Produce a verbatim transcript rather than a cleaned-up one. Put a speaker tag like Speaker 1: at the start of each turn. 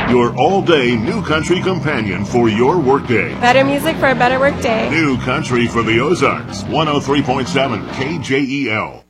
Speaker 1: your all-day New Country companion for your workday.
Speaker 2: Better music for a better workday.
Speaker 1: New Country for the Ozarks, one oh three point seven K J E L.